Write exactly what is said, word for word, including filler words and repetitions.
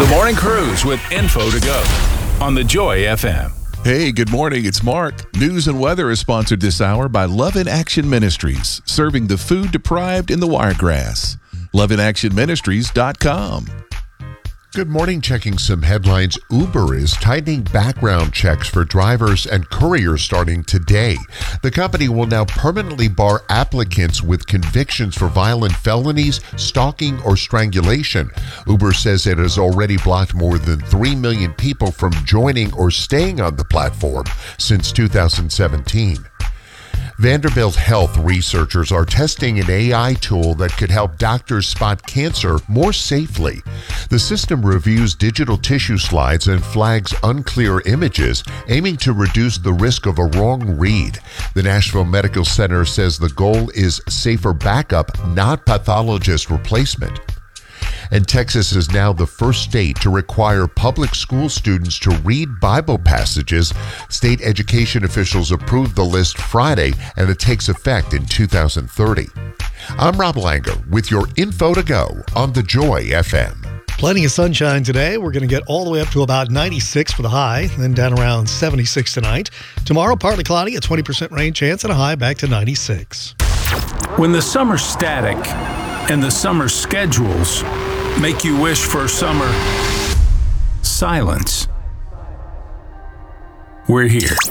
The Morning Cruise with info to go on the Joy F M. Hey, good morning. It's Mark. News and weather is sponsored this hour by Love in Action Ministries, serving the food deprived in the Wiregrass. love in action ministries dot com. Good morning. Checking some headlines. Uber is tightening background checks for drivers and couriers starting today. The company will now permanently bar applicants with convictions for violent felonies, stalking, or strangulation. Uber says it has already blocked more than three million people from joining or staying on the platform since two thousand seventeen. Vanderbilt Health researchers are testing an A I tool that could help doctors spot cancer more safely. The system reviews digital tissue slides and flags unclear images, aiming to reduce the risk of a wrong read. The Nashville Medical Center says the goal is safer backup, not pathologist replacement. And Texas is now the first state to require public school students to read Bible passages. State education officials approved the list Friday, and it takes effect in two thousand thirty. I'm Rob Langer with your info to go on the Joy F M. Plenty of sunshine today. We're going to get all the way up to about ninety-six for the high, then down around seventy-six tonight. Tomorrow, partly cloudy, a twenty percent rain chance, and a high back to ninety-six. When the summer static and the summer schedules make you wish for summer silence, we're here.